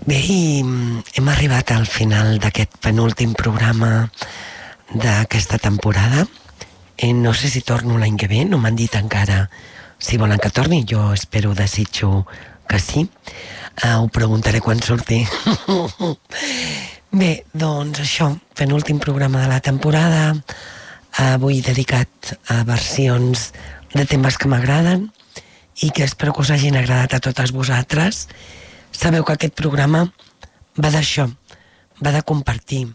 Bé, i hem arribat al final d'aquest penúltim programa d'aquesta temporada. No sé si torno l'any que ve, no m'han dit encara si volen que torni, jo espero, desitjo que sí. Ho preguntaré quan surti. Bé, doncs això, penúltim programa de la temporada, avui dedicat a versions de temes que m'agraden i que espero que us hagin agradat a totes vosaltres. Sabeu que aquest programa va d'això, va de compartir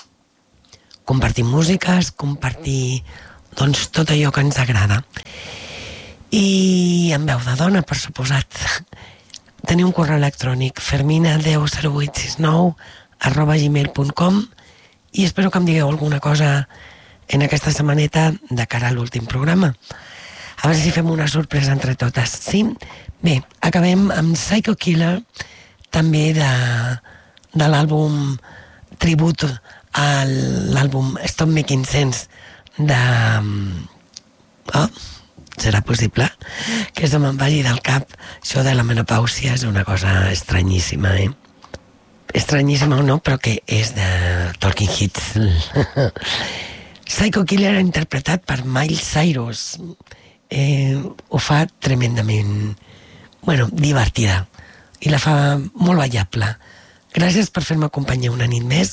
músiques, compartir doncs tot allò que ens agrada. I en veu de dona, per suposat. Teniu un correu electrònic fermina100869@gmail.com i espero que em digueu alguna cosa en aquesta setmaneta de cara a l'últim programa. A veure si fem una sorpresa entre totes. Sí? Bé, acabem amb Psycho Killer, també de l'àlbum tribut a l'àlbum Stop Making Sense de... serà possible que se me'n vagi del cap. Això de la menopàusia és una cosa estranyíssima, estranyíssima o no, però que és de Talking Heads. Psycho Killer interpretat per Miley Cyrus. Ho fa tremendament divertida i la fa molt ballable. Gràcies per fer-me companyia una nit més,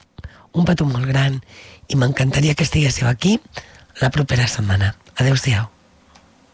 un petó molt gran, i m'encantaria que estiguéssiu aquí la propera setmana. Adéu-siau.